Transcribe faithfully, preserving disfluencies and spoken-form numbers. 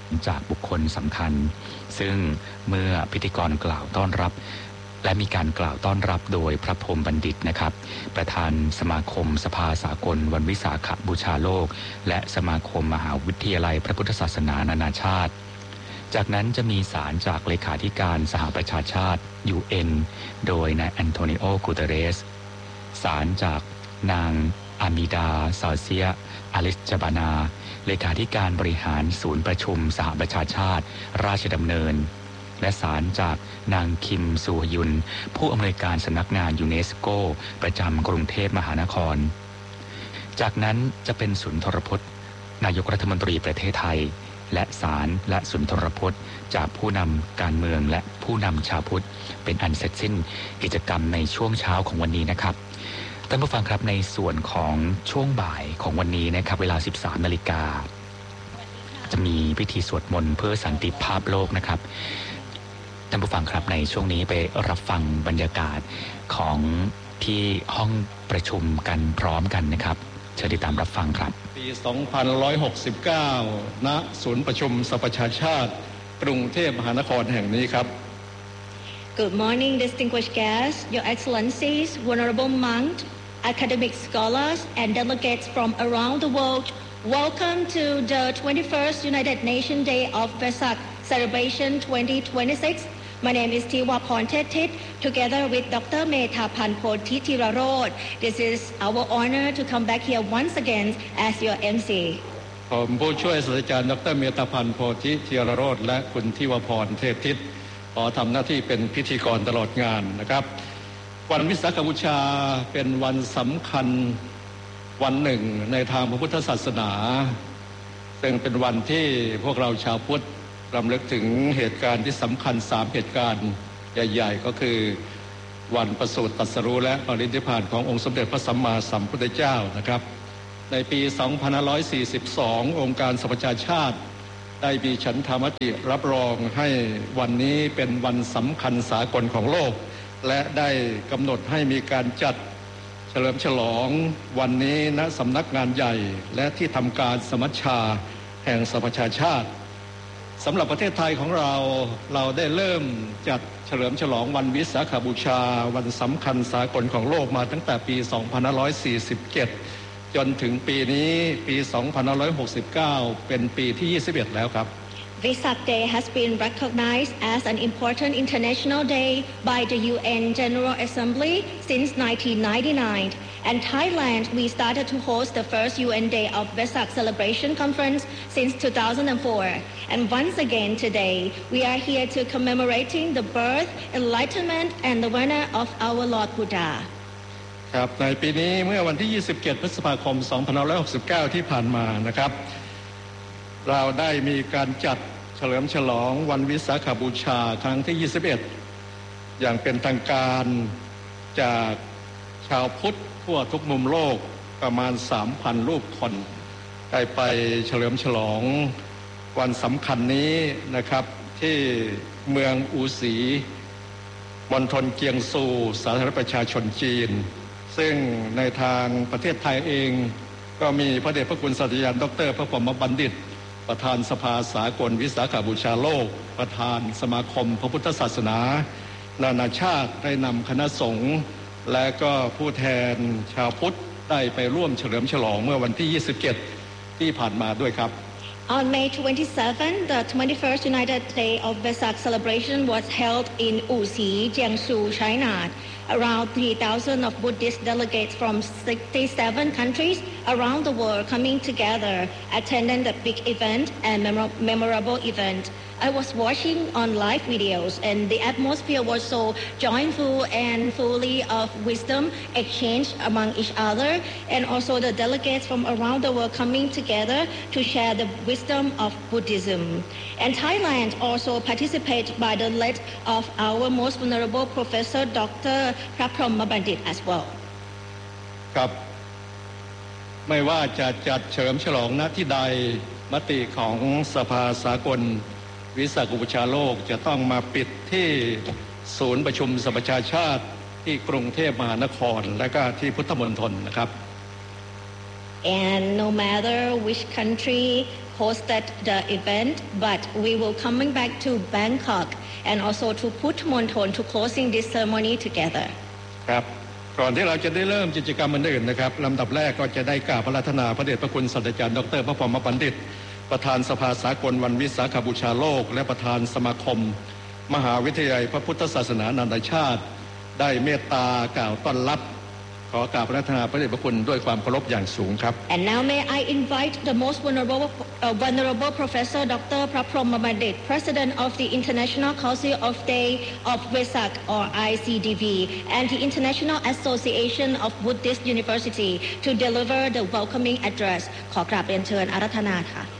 จากบุคคลสำคัญซึ่งเมื่อพิธีกรกล่าวต้อนรับและมีการกล่าวต้อนรับโดยพระพรหมบัณฑิตนะครับประธานสมาคมสภาสากลวันวิสาขบูชาโลกและสมาคมมหาวิทยาลัยพระพุทธศาสนานานาชาติจากนั้นจะมีสารจากเลขาธิการสหประชาชาติ ยู เอ็น โดยนายแอนโทนิโอ กูเตเรสสารจากนางอามิดา ซาเซีย อลิสจาบานาเลขาธิการบริหารศูนย์ประชุมสหประชาชาติราชดำเนินและสารจากนางคิมซูฮยุนผู้อำนวยการสำนักงานยูเนสโกประจำกรุงเทพมหานครจากนั้นจะเป็นสุนทรพจน์นายกรัฐมนตรีประเทศไทยและสารและสุนทรพจน์จากผู้นำการเมืองและผู้นำชาวพุทธเป็นอันเสร็จสิ้นกิจกรรมในช่วงเช้าของวันนี้นะครับท่านผู้ฟังครับในส่วนของช่วงบ่ายของวันนี้นะครับเวลา สิบสามนาฬิกาจะมีพิธีสวดมนต์เพื่อสันติภาพโลกนะครับท่านผู้ฟังครับในช่วงนี้ไปรับฟังบรรยากาศของที่ห้องประชุมกันพร้อมกันนะครับเชิญติดตามรับฟังครับปี สองพันหนึ่งร้อยหกสิบเก้า ณ ศูนย์ประชุมสหประชาชาติกรุงเทพมหานครแห่งนี้ครับ Good morning, distinguished guests, Your Excellencies, Venerable monks, academic scholars, and delegates from around the world. Welcome to the twenty-first United Nations Day of Vesak Celebration twenty twenty-six. My name is Tiwaporn Tetit, together with Doctor Methapan Pothithirarot. This is our honor to come back here once again as your เอ็ม ซีผมผู้ช่วยศาสตราจารย์ดรเมธาพันธ์โพธิธีรโรจน์และคุณทิวพรเทพทิศขอทำหน้าที่เป็นพิธีกรตลอดงานนะครับวันวิสาขบูชาเป็นวันสำคัญวันหนึ่งในทางพระพุทธศาสนาซึ่งเป็นวันที่พวกเราชาวพุทธรำลึกถึงเหตุการณ์ที่สำคัญสามเหตุการณ์ใหญ่ๆก็คือวันประสูติตรัสรู้และปรินิพพานขององค์สมเด็จพระสัมมาสัมพุทธเจ้านะครับในปี สองพันห้าร้อยสี่สิบสอง องค์การสหประชาชาติได้มีฉันทามติรับรองให้วันนี้เป็นวันสำคัญสากลของโลกและได้กำหนดให้มีการจัดเฉลิมฉลองวันนี้ณสำนักงานใหญ่และที่ทำการสมัชชาแห่งสหประชาชาติสำหรับประเทศไทยของเราเราได้เริ่มจัดเฉลิมฉลองวันวิสาขบูชาวันสำคัญสากลของโลกมาตั้งแต่ปี สองพันห้าร้อยสี่สิบเจ็ด จนถึงปีนี้ปี สองพันห้าร้อยหกสิบเก้า เป็นปีที่ ยี่สิบเอ็ด แล้วครับ Vesak Day has been recognized as an important international day by the ยู เอ็น General Assembly since nineteen ninety-nine. And Thailand, we started to host the first ยู เอ็น Day of Vesak Celebration Conference since two thousand four. And once again today, we are here to commemorating the birth, enlightenment, and the winner of our Lord Buddha. ครับในปีนี้เมื่อวันที่ ยี่สิบเจ็ด พฤษภาคม สองพันห้าร้อยหกสิบเก้า ที่ผ่านมานะครับเราได้มีการจัดเฉลิมฉลองวันวิสาขบูชาครั้งที่ ยี่สิบเอ็ด อย่างเป็นทางการจากชาวพุทธทั่วทุกมุมโลกประมาณ สามพัน รูปคนได้ไปเฉลิมฉลองวันสำคัญนี้นะครับที่เมืองอูสีมณฑลเกียงซูสาธารณประชาชนจีนซึ่งในทางประเทศไทยเองก็มีพระเดชพระคุณศาสตราจารย์ดรพระพรหมบัณฑิตประธานสภาสากลวิสาขบูชาโลกประธานสมาคมพระพุทธศาสนานานาชาติได้นำคณะสงฆ์และก็ผู้แทนชาวพุทธได้ไปร่วมเฉลิมฉลองเมื่อวันที่ ยี่สิบเจ็ด ที่ผ่านมาด้วยครับ On May twenty-seventh, the twenty-first United Day of Vesak celebration was held in Wuxi, Jiangsu, China. Around three thousand of Buddhist delegates from sixty-seven countries around the world coming together, attending the big event and memorable event. I was watching on live videos and the atmosphere was so joyful and fully of wisdom exchanged among each other, and also the delegates from around the world coming together to share the wisdom of Buddhism. And Thailand also participated by the lead of our most venerable Professor Doctor Praprom Bandit as well. ครับไม่ว่าจะจัดเฉลิมฉลองณที่ใดมติของสภาสากลวิสาขบูชาโลกจะต้องมาปิดที่ศูนย์ประชุมสหประชาชาติที่กรุงเทพมหานครและก็ที่พุทธมณฑลนะครับ and no matter which country hosted the event, but we will coming back to Bangkok and also to Puthmonthon to closing this ceremony together. ครับก่อนที่เราจะได้เริ่มกิจกรรมอื่นๆนะครับลำดับแรกก็จะได้กราบอาราธนาพระเดชพระคุณศาสตราจารย์ดร.พระพรหมบัณฑิตประธานสภาสากลวันวิสาขบูชาโลกและประธานสมาคมมหาวิทยาลัยพระพุทธศาสนานานาชาติได้เมตตากล่าวต้อนรับขอกราบอาราธนาพระเดชพระคุณด้วยความเคารพอย่างสูงครับ And now may I invite the most vulnerable, uh, vulnerable Professor Doctor Praphroma Bandit, President of the International Council of Day of Vesak or I C D V and the International Association of Buddhist University to deliver the welcoming address ขอกราบเรียนเชิญอาราธนาค่ะ